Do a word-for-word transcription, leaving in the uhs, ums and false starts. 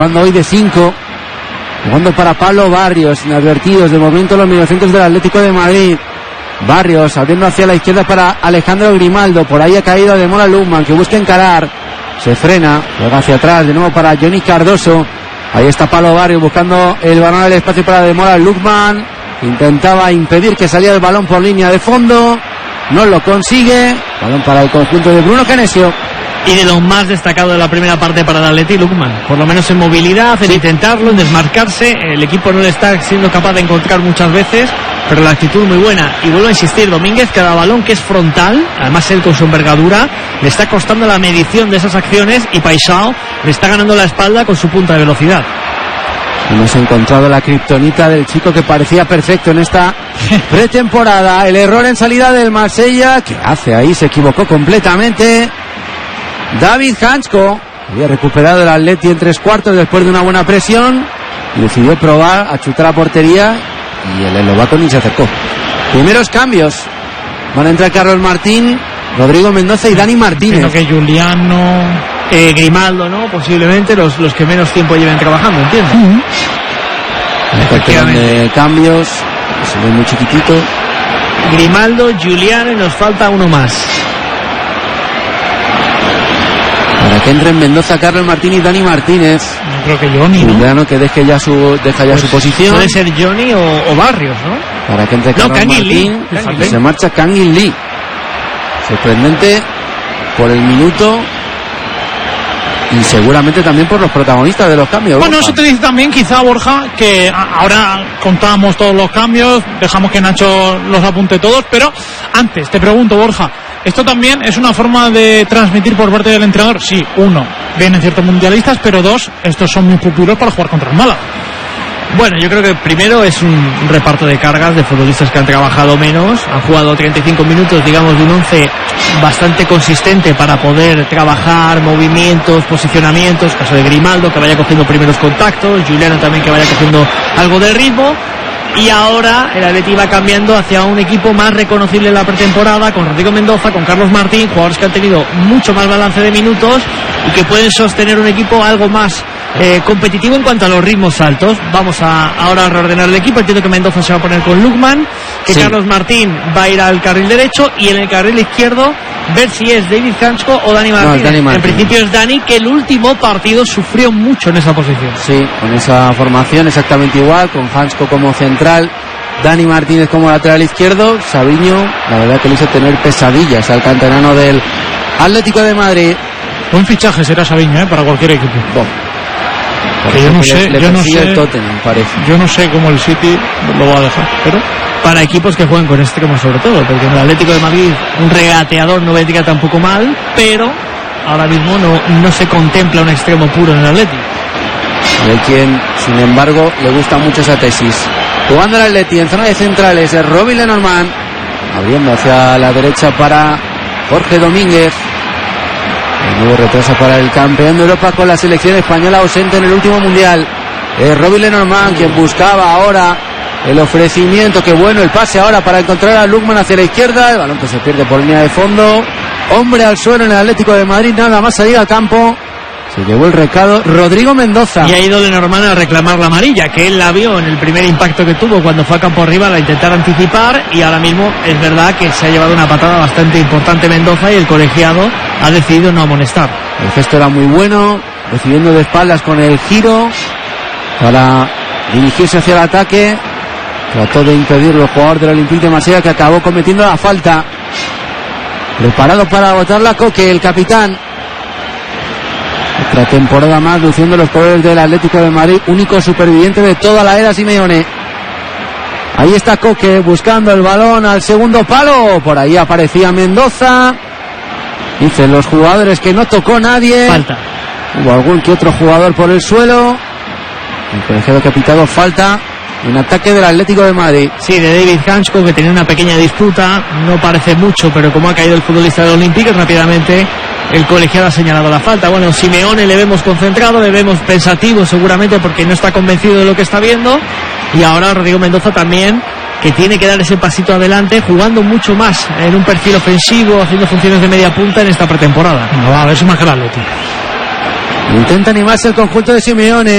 Jugando hoy de cinco, jugando para Pablo Barrios, inadvertidos de momento los mediocentros del Atlético de Madrid. Barrios abriendo hacia la izquierda para Alejandro Grimaldo, por ahí ha caído Ademola Lookman, que busca encarar, se frena, juega hacia atrás de nuevo para Johnny Cardoso. Ahí está Pablo Barrios buscando el balón al espacio para Ademola Lookman, intentaba impedir que saliera el balón por línea de fondo, no lo consigue. Balón para el conjunto de Bruno Genesio. Y de lo más destacado de la primera parte para el Atleti, Lookman, por lo menos en movilidad, en sí. intentarlo, en desmarcarse. El equipo no le está siendo capaz de encontrar muchas veces, pero la actitud muy buena. Y vuelvo a insistir, Domínguez, cada balón que es frontal, además él con su envergadura, le está costando la medición de esas acciones, y Paixão le está ganando la espalda con su punta de velocidad. Hemos encontrado la kriptonita del chico que parecía perfecto en esta pretemporada. El error en salida del Marsella, que hace ahí, se equivocó completamente. David Hansko había recuperado el Atleti en tres cuartos después de una buena presión y decidió probar a chutar a portería, y el eslovaco ni se acercó. Primeros cambios: van a entrar Carlos Martín, Rodrigo Mendoza y Dani Martínez. Creo que Juliano, eh, Grimaldo, ¿no? Posiblemente los, los que menos tiempo lleven trabajando, entiendo. Uh-huh. Efectivamente. De cambios, se ve muy chiquitito. Grimaldo, Juliano, y nos falta uno más. Para que entren Mendoza, Carlos Martín y Dani Martínez. Yo creo que Johnny, ¿no? Juliano, que deje ya su, deja ya pues su posición. Puede ser Johnny o, o Barrios, ¿no? Para que entre Carlos no, Martín. Y se marcha Kangin Lee. Sorprendente por el minuto y seguramente también por los protagonistas de los cambios. Bueno, Borja. Eso te dice también, quizá, Borja, que ahora contamos todos los cambios, dejamos que Nacho los apunte todos, pero antes te pregunto, Borja, ¿esto también es una forma de transmitir por parte del entrenador? Sí, uno, vienen ciertos mundialistas, pero dos, estos son muy pupilos para jugar contra el Málaga. Bueno, yo creo que primero es un reparto de cargas de futbolistas que han trabajado menos, han jugado treinta y cinco minutos, digamos, de un once bastante consistente para poder trabajar movimientos, posicionamientos, caso de Grimaldo, que vaya cogiendo primeros contactos, Juliano también, que vaya cogiendo algo de ritmo. Y ahora el Atleti va cambiando hacia un equipo más reconocible en la pretemporada, con Rodrigo Mendoza, con Carlos Martín, jugadores que han tenido mucho más balance de minutos y que pueden sostener un equipo algo más eh, competitivo en cuanto a los ritmos altos. Vamos a ahora a reordenar el equipo. Entiendo que Mendoza se va a poner con Lookman, que sí. Carlos Martín va a ir al carril derecho, y en el carril izquierdo ver si es David Hansko o Dani Martín. No, Dani Martín. En principio es Dani, que el último partido sufrió mucho en esa posición. Sí, con esa formación exactamente igual, con Hansko como central, Dani Martínez como lateral izquierdo. Sabiño, la verdad que le hizo tener pesadillas al canterano del Atlético de Madrid. Buen fichaje será Sabiño, ¿eh? Para cualquier equipo. Bon. Que yo no sé, le, le yo no sé, el Tottenham, parece. Yo no sé cómo el City lo va a dejar, pero para equipos que jueguen con extremos sobre todo, porque en el Atlético de Madrid un regateador no vendría tampoco mal, pero ahora mismo no, no se contempla un extremo puro en el Atlético. Hay quien, sin embargo, le gusta mucho esa tesis. Jugando el Atleti en zona de centrales es Robin Lenormand, abriendo hacia la derecha para Jorge Domínguez. El nuevo retraso para el campeón de Europa con la selección española ausente en el último mundial. Es Robin Lenormand quien buscaba ahora el ofrecimiento. Qué bueno el pase ahora para encontrar a Lookman hacia la izquierda. El balón que se pierde por línea de fondo. Hombre al suelo en el Atlético de Madrid, nada más salir al campo. Se llevó el recado Rodrigo Mendoza. Y ha ido Lenormand a reclamar la amarilla, que él la vio en el primer impacto que tuvo cuando fue a campo arriba a intentar anticipar, y ahora mismo es verdad que se ha llevado una patada bastante importante Mendoza, y el colegiado ha decidido no amonestar. El gesto era muy bueno, recibiendo de espaldas con el giro para dirigirse hacia el ataque. Trató de impedirlo el jugador del Olympique de Marsella, que acabó cometiendo la falta. Preparado para botarla Coque, el capitán. Otra temporada más luciendo los colores del Atlético de Madrid, único superviviente de toda la era Simeone. Ahí está Coque buscando el balón al segundo palo. Por ahí aparecía Mendoza. Dicen los jugadores que no tocó nadie. Falta. Hubo algún que otro jugador por el suelo. El colegiado que ha pitado falta en ataque del Atlético de Madrid. Sí, de David Hansko, que tenía una pequeña disputa. No parece mucho, pero como ha caído el futbolista del Olympique, rápidamente el colegiado ha señalado la falta. Bueno, Simeone le vemos concentrado, le vemos pensativo seguramente porque no está convencido de lo que está viendo. Y ahora Rodrigo Mendoza también, que tiene que dar ese pasito adelante, jugando mucho más en un perfil ofensivo, haciendo funciones de media punta en esta pretemporada. No, va a ver si más que el Atleti. Intenta animarse el conjunto de Simeone.